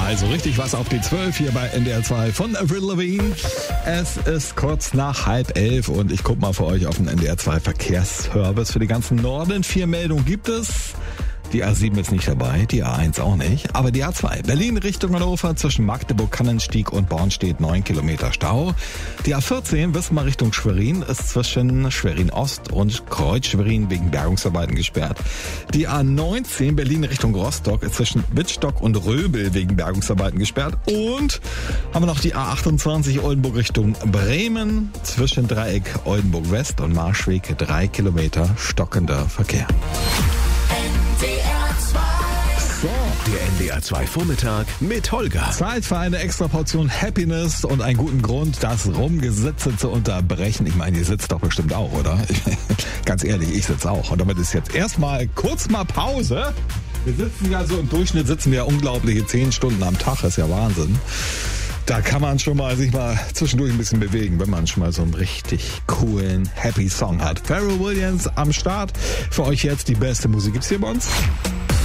Also richtig was auf die 12 hier bei NDR 2 von Avril Lavigne. Es ist kurz nach 10:30 und ich gucke mal für euch auf den NDR 2 Verkehrsservice für den ganzen Norden. 4 Meldungen gibt es. Die A7 ist nicht dabei, die A1 auch nicht. Aber die A2, Berlin Richtung Hannover, zwischen Magdeburg, Kannenstieg und Bornstedt 9 Kilometer Stau. Die A14, Wismar Richtung Schwerin, ist zwischen Schwerin Ost und Kreuz-Schwerin wegen Bergungsarbeiten gesperrt. Die A19, Berlin Richtung Rostock, ist zwischen Wittstock und Röbel wegen Bergungsarbeiten gesperrt. Und haben wir noch die A28, Oldenburg Richtung Bremen, zwischen Dreieck Oldenburg West und Marschweg 3 Kilometer stockender Verkehr. So, der NDR 2 Vormittag mit Holger. Zeit für eine extra Portion Happiness und einen guten Grund, das Rumgesitze zu unterbrechen. Ich meine, ihr sitzt doch bestimmt auch, oder? Ganz ehrlich, ich sitze auch. Und damit ist jetzt erstmal kurz mal Pause. Wir sitzen ja so im Durchschnitt unglaubliche 10 Stunden am Tag. Das ist ja Wahnsinn. Da kann man schon mal sich mal zwischendurch ein bisschen bewegen, wenn man schon mal so einen richtig coolen, happy Song hat. Pharrell Williams am Start. Für euch jetzt die beste Musik gibt's hier bei uns.